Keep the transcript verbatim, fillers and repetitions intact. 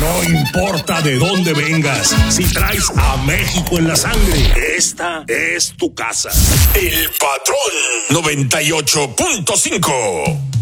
No importa de dónde vengas, si traes a México en la sangre, esta es tu casa. El Patrón noventa y ocho punto cinco.